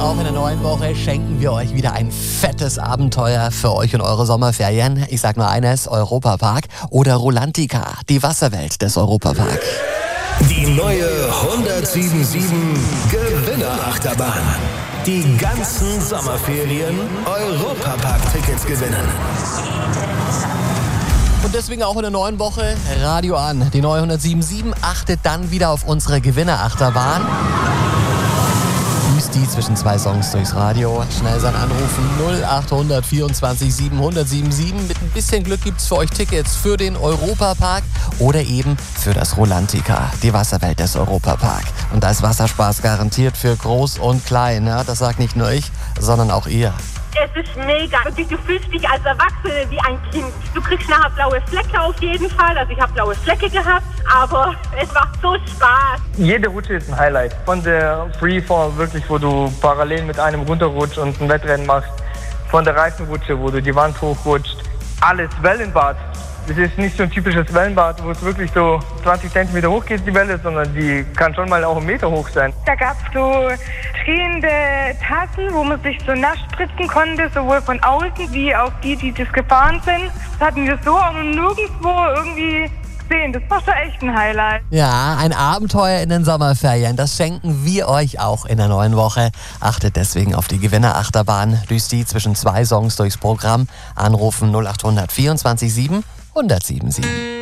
auch in der neuen Woche schenken wir euch wieder ein fettes Abenteuer für euch und eure Sommerferien. Ich sag nur eines, Europapark oder Rolantica, die Wasserwelt des Europapark. Die neue 1077 Gewinnerachterbahn. Die ganzen Sommerferien Europapark-Tickets gewinnen. Und deswegen auch in der neuen Woche Radio an. Die neue 1077 achtet dann wieder auf unsere Gewinnerachterbahn. Düst die zwischen zwei Songs durchs Radio. Schnell sein Anrufen 0800 24 777. Mit ein bisschen Glück gibt's für euch Tickets für den Europapark oder eben für das Rolantica, die Wasserwelt des Europapark. Und da ist Wasserspaß garantiert für Groß und Klein. Ja? Das sagt nicht nur ich, sondern auch ihr. Es ist mega. Wirklich, du fühlst dich als Erwachsene wie ein Kind. Du kriegst nachher blaue Flecke auf jeden Fall. Also ich habe blaue Flecke gehabt, aber es macht so Spaß. Jede Rutsche ist ein Highlight. Von der Freefall wirklich, wo du parallel mit einem runterrutscht und ein Wettrennen machst. Von der Reifenrutsche, wo du die Wand hochrutscht. Alles Wellenbad. Das ist nicht so ein typisches Wellenbad, wo es wirklich so 20 cm hoch geht, die Welle, sondern die kann schon mal auch 1 Meter hoch sein. Da gab es so drehende Tassen, wo man sich so nass spritzen konnte, sowohl von außen wie auch die das gefahren sind. Das hatten wir so auch nirgendwo irgendwie gesehen. Das war schon echt ein Highlight. Ja, ein Abenteuer in den Sommerferien. Das schenken wir euch auch in der neuen Woche. Achtet deswegen auf die Gewinnerachterbahn. Düst die zwischen zwei Songs durchs Programm. Anrufen 0800 24 7 1077.